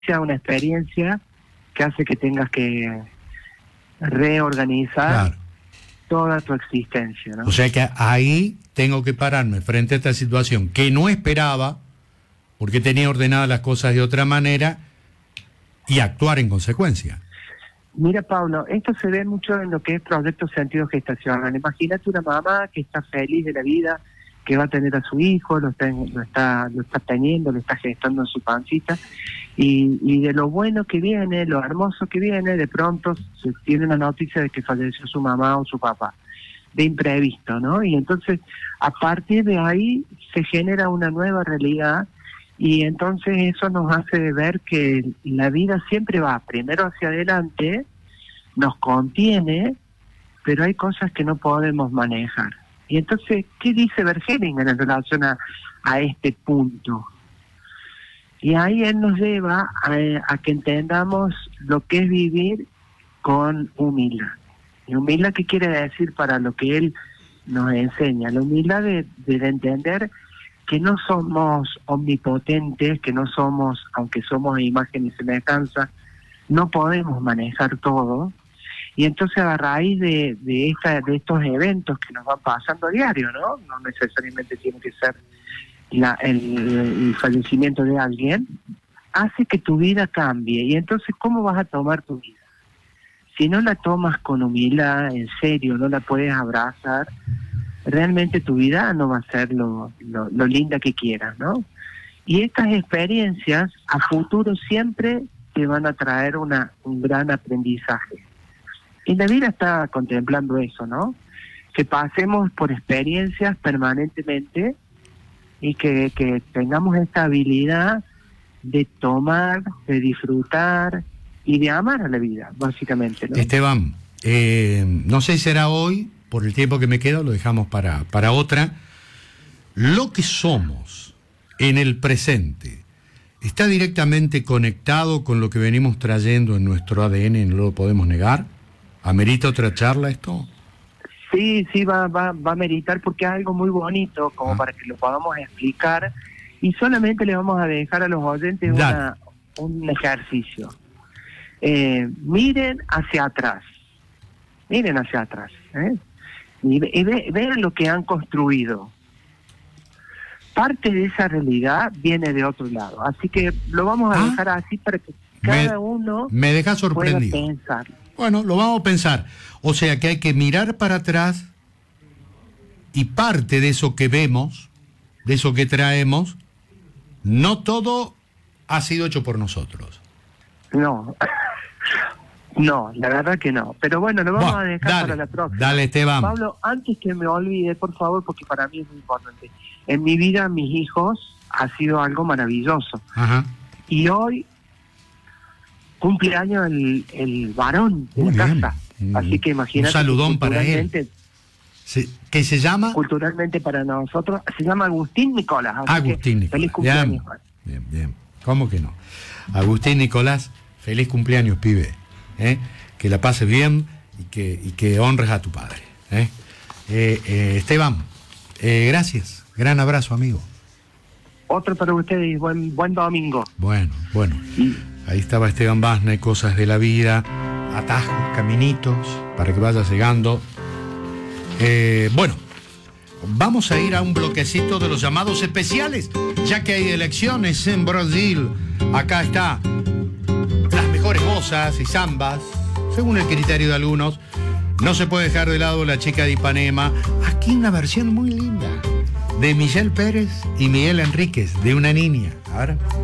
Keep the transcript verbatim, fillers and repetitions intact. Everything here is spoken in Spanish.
sea una experiencia que hace que tengas que reorganizar Claro. toda tu existencia, ¿no? O sea que ahí tengo que pararme frente a esta situación que no esperaba, porque tenía ordenadas las cosas de otra manera, y actuar en consecuencia. Mira, Pablo, esto se ve mucho en lo que es proyecto sentido gestacional. Imagínate una mamá que está feliz de la vida, que va a tener a su hijo, lo está, lo está, lo está teniendo, lo está gestando en su pancita, y, y de lo bueno que viene, lo hermoso que viene, de pronto se tiene una noticia de que falleció su mamá o su papá, de imprevisto, ¿no? Y entonces, a partir de ahí, se genera una nueva realidad, y entonces eso nos hace ver que la vida siempre va primero hacia adelante, nos contiene, pero hay cosas que no podemos manejar. Y entonces, ¿qué dice Bergelinger en relación a, a este punto? Y ahí él nos lleva a, a que entendamos lo que es vivir con humildad. ¿Y humildad qué quiere decir para lo que él nos enseña? La humildad de, de entender que no somos omnipotentes, que no somos, aunque somos imagen y semejanza, no podemos manejar todo. Y entonces a raíz de, de, esta, de estos eventos que nos van pasando a diario, ¿no? No necesariamente tiene que ser la, el, el fallecimiento de alguien, hace que tu vida cambie. Y entonces, ¿cómo vas a tomar tu vida? Si no la tomas con humildad, en serio, no la puedes abrazar, realmente tu vida no va a ser lo, lo, lo linda que quieras, ¿no? Y estas experiencias a futuro siempre te van a traer una, un gran aprendizaje. Y la vida está contemplando eso, ¿no? Que pasemos por experiencias permanentemente y que, que tengamos esta habilidad de tomar, de disfrutar y de amar a la vida, básicamente, ¿no? Esteban, eh, no sé si será hoy, por el tiempo que me queda, lo dejamos para, para otra. Lo que somos en el presente está directamente conectado con lo que venimos trayendo en nuestro A D N, no lo podemos negar. ¿Amerita otra charla esto? Sí, sí, va, va, va a meritar porque es algo muy bonito, como ah. para que lo podamos explicar. Y solamente le vamos a dejar a los oyentes una, un ejercicio. Eh, miren hacia atrás. Miren hacia atrás. ¿eh? Y, ve, y ve, vean lo que han construido. Parte de esa realidad viene de otro lado. Así que lo vamos a ah. dejar así para que cada me, uno me deja sorprendido. pueda pensar. Bueno, lo vamos a pensar. O sea que hay que mirar para atrás y parte de eso que vemos, de eso que traemos, no todo ha sido hecho por nosotros. No, no, la verdad que no. Pero bueno, lo vamos bueno, a dejar dale, para la próxima. Dale, Esteban. Pablo, antes que me olvide, por favor, porque para mí es muy importante. En mi vida, mis hijos ha sido algo maravilloso. Ajá. Y hoy cumpleaños el, el varón de muy la bien, casa. Así que imagínate. Un saludón para él. Se, ¿Qué se llama? Culturalmente para nosotros. Se llama Agustín Nicolás. Así Agustín que, Nicolás. Feliz cumpleaños. Bien, bien. ¿Cómo que no? Agustín Nicolás, feliz cumpleaños, pibe. ¿Eh? Que la pases bien y que, y que honres a tu padre. ¿eh? Eh, eh, Esteban, eh, gracias. Gran abrazo, amigo. Otro para ustedes. Buen, buen domingo. Bueno, bueno. Y, ahí estaba Esteban Basna y cosas de la vida, atajos, caminitos, para que vayas llegando. Eh, bueno, vamos a ir a un bloquecito de los llamados especiales, ya que hay elecciones en Brasil. Acá está las mejores bozas y zambas, según el criterio de algunos. No se puede dejar de lado La Chica de Ipanema. Aquí una versión muy linda de Michelle Pérez y Miguel Enríquez, de Una Niña. Ahora...